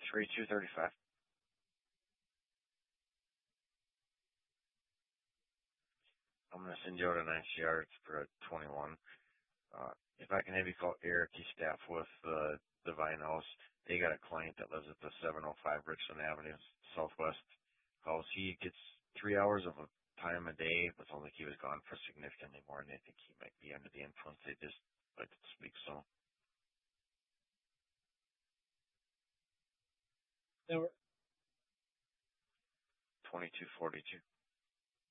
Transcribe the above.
3235. I'm going to send you out an ICR. It's for a 21. If I can have you call Eric, he's staff with Divine House. They got a client that lives at the 705 Richland Avenue, Southwest house. He gets 3 hours of a time a day, but sounds like he was gone for significantly more, and they think he might be under the influence. They just like to speak, so. Number 2242.